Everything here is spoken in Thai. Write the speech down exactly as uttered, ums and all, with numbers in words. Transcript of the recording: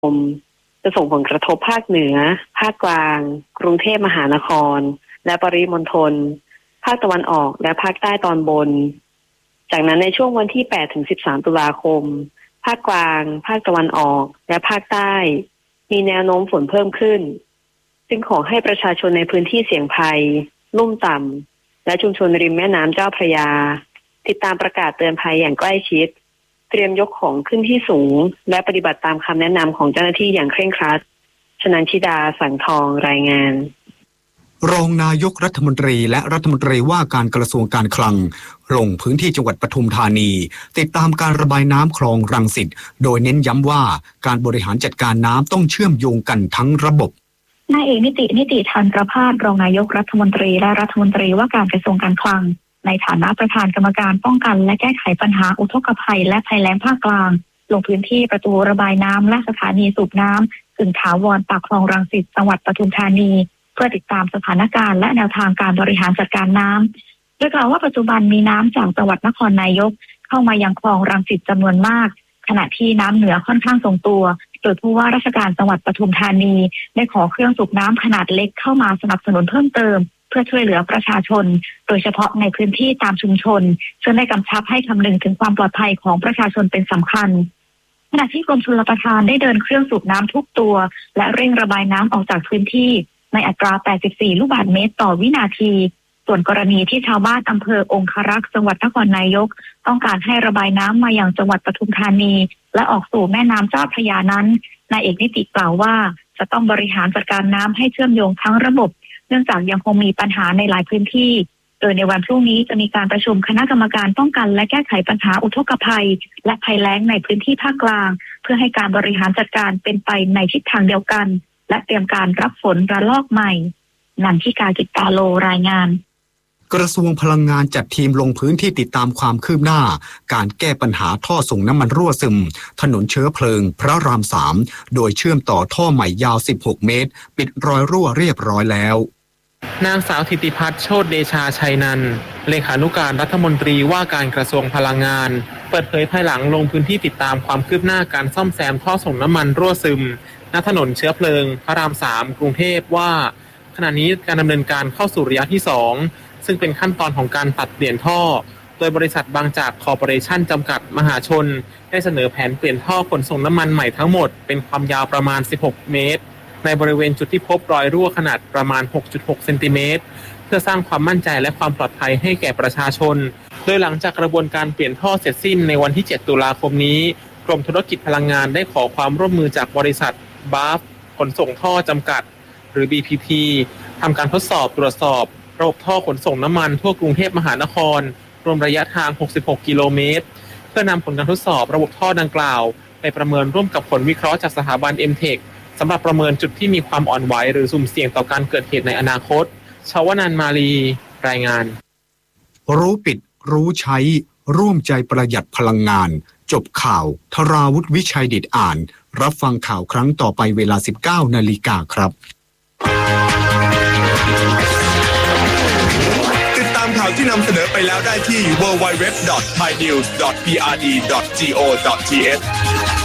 จะส่งผลกระทบภาคเหนือภาคกลางกรุงเทพมหานครและปริมณฑลภาคตะวันออกและภาคใต้ตอนบนจากนั้นในช่วงวันที่แปดถึงสิบสามตุลาคมภาคกลางภาคตะวันออกและภาคใต้มีแนวโน้มฝนเพิ่มขึ้นจึงขอให้ประชาชนในพื้นที่เสี่ยงภัยลุ่มต่ำและชุมชนริมแม่น้ำเจ้าพระยาติดตามประกาศเตือนภัยอย่างใกล้ชิดเตรียมยกของขึ้นที่สูงและปฏิบัติตามคำแนะนำของเจ้าหน้าที่อย่างเคร่งครัดชนันชิดาสังทองรายงานรองนายกรัฐมนตรีและรัฐมนตรีว่าการกระทรวงการคลังลงพื้นที่จังหวัดปทุมธานีติดตามการระบายน้ำคลองรังสิตโดยเน้นย้ำว่าการบริหารจัดการน้ำต้องเชื่อมโยงกันทั้งระบบนายเอกนิตินิติธารประภาสรองนายกรัฐมนตรีและรัฐมนตรีว่าการกระทรวงการคลังในฐานะประธานกรรมการป้องกันและแก้ไขปัญหาอุทกภัยและภัยแล้งภาคกลางลงพื้นที่ประตูระบายน้ำและสถานีสูบน้ำถึงถาวรปากคลองรังสิตจังหวัดปทุมธานีเพื่อติดตามสถานการณ์และแนวทางการบริหารจัดการน้ำโดยกล่าวว่าปัจจุบันมีน้ำจากจังหวัดนครนายกเข้ามายังคลองรังสิตจำนวนมากขณะที่น้ำเหนือค่อนข้างทรงตัวโดยผู้ว่าราชการจังหวัดปทุมธานีได้ขอเครื่องสูบน้ำขนาดเล็กเข้ามาสนับสนุนเพิ่มเติมเพื่อช่วยเหลือประชาชนโดยเฉพาะในพื้นที่ตามชุมชนซึ่งได้กำชับให้คำนึงถึงความปลอดภัยของประชาชนเป็นสำคัญขณะที่กรมชลประทานได้เดินเครื่องสูบน้ำทุกตัวและเร่งระบายน้ำออกจากพื้นที่ในอัตราแปดสิบสี่ลูกบาศก์เมตรต่อวินาทีส่วนกรณีที่ชาวบ้านอำเภอองครักษ์จังหวัดนครนายกต้องการให้ระบายน้ำมาอย่างจังหวัดปทุมธานีและออกสู่แม่น้ำเจ้าพระยานั้นนายเอกนิติกล่าวว่าจะต้องบริหารจัดการน้ำให้เชื่อมโยงทั้งระบบเนื่องจากยังคงมีปัญหาในหลายพื้นที่โดยในวันพรุ่งนี้จะมีการประชุมคณะกรรมการป้องกันและแก้ไขปัญหาอุทกภัยและภัยแล้งในพื้นที่ภาคกลางเพื่อให้การบริหารจัดการเป็นไปในทิศทางเดียวกันและเตรียมการรับฝนระลอกใหม่นันทิกากิตตาโลรายงานกระทรวงพลังงานจัดทีมลงพื้นที่ติดตามความคืบหน้าการแก้ปัญหาท่อส่งน้ำมันรั่วซึมถนนเชื้อเพลิงพระรามสามโดยเชื่อมต่อท่อใหม่ยาวสิบหกเมตรปิดรอยรั่วเรียบร้อยแล้วนางสาวธิติพัฒน์โชติเดชาชัยนันท์เลขานุการรัฐมนตรีว่าการกระทรวงพลังงานเปิดเผยภายหลังลงพื้นที่ติดตามความคืบหน้าการซ่อมแซมท่อส่งน้ำมันรั่วซึมณถนนเชื้อเพลิงพระรามสามกรุงเทพว่าขณะนี้การดำเนินการเข้าสู่ระยะที่สองซึ่งเป็นขั้นตอนของการตัดเปลี่ยนท่อโดยบริษัทบางจากคอร์ปอเรชั่นจำกัดมหาชนได้เสนอแผนเปลี่ยนท่อขนส่งน้ำมันใหม่ทั้งหมดเป็นความยาวประมาณสิบหกเมตรในบริเวณจุดที่พบรอยรั่วขนาดประมาณ หกจุดหกเซนติเมตรเพื่อสร้างความมั่นใจและความปลอดภัยให้แก่ประชาชนโดยหลังจากกระบวนการเปลี่ยนท่อเสร็จสิ้นในวันที่เจ็ดตุลาคมนี้กรมธุรกิจพลังงานได้ขอความร่วมมือจากบริษัทบาฟขนส่งท่อจำกัดหรือ บี พี ที ทำการทดสอบตรวจสอบระบบท่อขนส่งน้ำมันทั่วกรุงเทพมหานครรวมระยะทางหกสิบหกกิโลเมตรเพื่อนำผลการทดสอบระบบท่อดังกล่าวไปประเมินร่วมกับผลวิเคราะห์จากสถาบัน เอ็ม เทค สำหรับประเมินจุดที่มีความอ่อนไหวหรือสุ่มเสี่ยงต่อการเกิดเหตุในอนาคตชวนันท์มาลีรายงานรู้ปิดรู้ใช้ร่วมใจประหยัดพลังงานจบข่าวธราวุฒิวิชัยดิษฐ์อ่านรับฟังข่าวครั้งต่อไปเวลา สิบเก้านาฬิกาครับติดตามข่าวที่นำเสนอไปแล้วได้ที่ ดับเบิลยู ดับเบิลยู ดับเบิลยู ดอท ไทยนิวส์ ดอท พี อาร์ ดี ดอท โก ดอท ที เอช